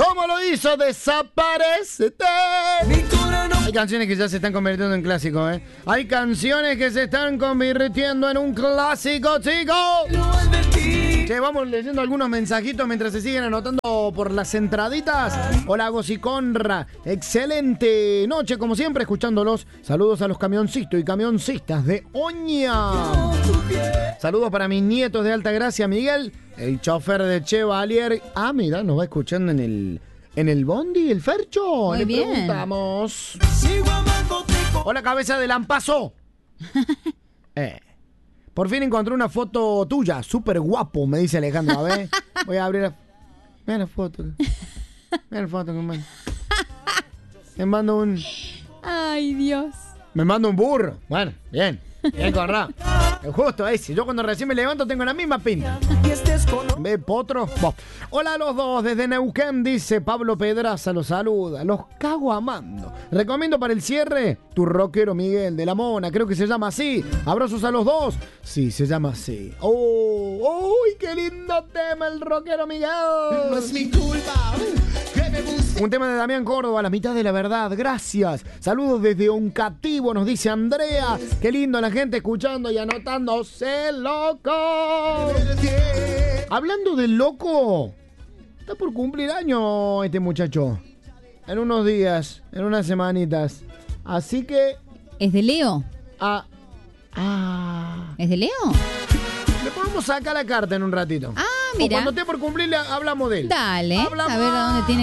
¿Cómo lo hizo? Desaparecete. Hay canciones que ya se están convirtiendo en clásicos, ¿eh? Hay canciones que se están convirtiendo en un clásico, chicos. Che, vamos leyendo algunos mensajitos mientras se siguen anotando por las entraditas. Hola, Gosiconra. Excelente noche, como siempre, escuchándolos. Saludos a los camioncitos y camioncistas de Oña. Saludos para mis nietos de Altagracia, Miguel, el chofer de Chevalier. Ah, mira, nos va escuchando en el bondi, el Fercho. Muy Le bien. preguntamos. Hola, cabeza de lampazo. Por fin encontré una foto tuya, súper guapo, me dice Alejandro. A ver, voy a abrir la... Mira la foto. Mira la foto, hermano. Me mando un... Ay, Dios. Me mando un burro. Bueno, bien. Bien, Conrado. Justo ese. Yo cuando recién me levanto tengo la misma pinta. ¿Ve, potro? Bo. Hola a los dos. Desde Neuquén, dice Pablo Pedraza. Los saluda. Los cago amando. Recomiendo para el cierre tu rockero Miguel de la Mona. Creo que se llama así. Abrazos a los dos. Sí, se llama así. ¡Oh! ¡Uy, qué lindo tema el rockero Miguel! No es mi culpa. Un tema de Damián Córdoba, La mitad de la verdad. Gracias. Saludos desde Oncativo, nos dice Andrea. Qué lindo la gente escuchando y anotándose, loco. Hablando del loco, está por cumplir año este muchacho. En unos días, en unas semanitas. Así que... ¿Es de Leo? ¿Es de Leo? Le podemos sacar la carta en un ratito. Ah, mira. O cuando esté por cumplir, hablamos de él. Dale. Hablamos. A ver a dónde tiene